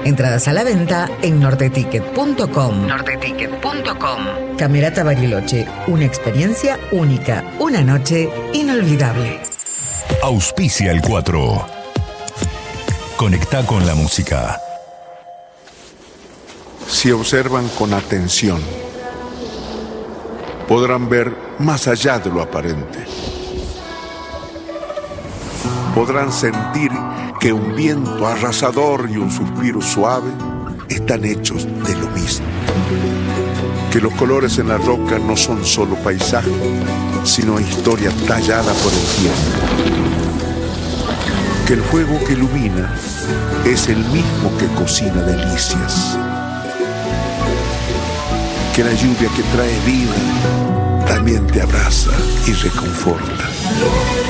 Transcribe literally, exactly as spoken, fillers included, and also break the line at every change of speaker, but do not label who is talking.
Entradas a la venta en norteticket punto com. norteticket punto com. Camerata Bariloche, una experiencia única, una noche inolvidable.
Auspicia el cuatro. Conecta con la música.
Si observan con atención, podrán ver más allá de lo aparente. Podrán sentir que un viento arrasador y un suspiro suave están hechos de lo mismo. Que los colores en la roca no son solo paisaje, sino historia tallada por el tiempo. Que el fuego que ilumina es el mismo que cocina delicias. Que la lluvia que trae vida también te abraza y reconforta.